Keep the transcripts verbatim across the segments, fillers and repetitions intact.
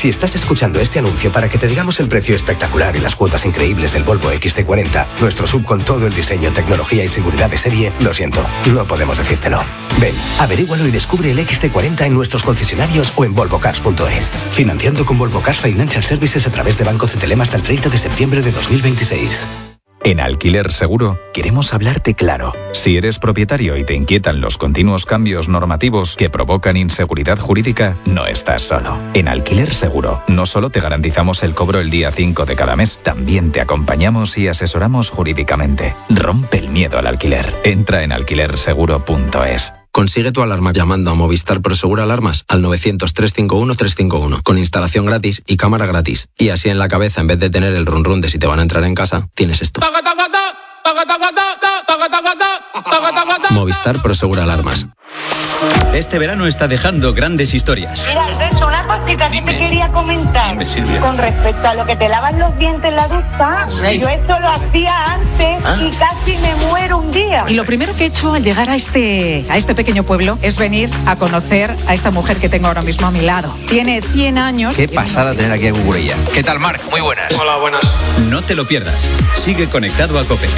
Si estás escuchando este anuncio para que te digamos el precio espectacular y las cuotas increíbles del Volvo equis ce cuarenta, nuestro sub con todo el diseño, tecnología y seguridad de serie, lo siento, no podemos decírtelo. Ven, averígualo y descubre el equis ce cuarenta en nuestros concesionarios o en volvo cars punto es. Financiando con Volvo Cars Financial Services a través de Banco Cetelem hasta el treinta de septiembre de dos mil veintiséis. En Alquiler Seguro queremos hablarte claro. Si eres propietario y te inquietan los continuos cambios normativos que provocan inseguridad jurídica, no estás solo. En Alquiler Seguro no solo te garantizamos el cobro el día cinco de cada mes, también te acompañamos y asesoramos jurídicamente. Rompe el miedo al alquiler. Entra en alquiler seguro punto es. Consigue tu alarma llamando a Movistar Prosegur Alarmas al novecientos, trescientos cincuenta y uno, trescientos cincuenta y uno con instalación gratis y cámara gratis. Y así en la cabeza, en vez de tener el run run de si te van a entrar en casa, tienes esto. Movistar Prosegur Alarmas. Este verano está dejando grandes historias. Mira, Alberto, una cosita que te quería comentar. Dime, Silvia. Con respecto a lo que te lavas los dientes en la ducha, Sí. yo esto lo hacía antes Ah. y casi me muero un día. Y lo primero que he hecho al llegar a este, a este pequeño pueblo es venir a conocer a esta mujer que tengo ahora mismo a mi lado. Tiene cien años. Qué pasada tener aquí a Cucurella. ¿Qué tal, Marc? Muy buenas. Hola, buenas. No te lo pierdas. Sigue conectado a COPE.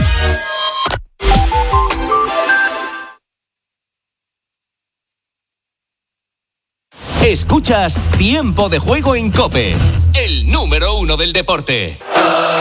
Escuchas Tiempo de Juego en COPE, el número uno del deporte.